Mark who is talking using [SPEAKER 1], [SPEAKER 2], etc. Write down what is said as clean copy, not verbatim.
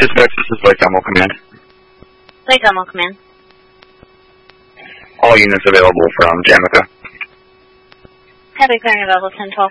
[SPEAKER 1] Dispatch, this is Lake Elmo Command.
[SPEAKER 2] Lake Elmo Command.
[SPEAKER 1] All units available from Jamaica.
[SPEAKER 2] Heavy clearing available 1012.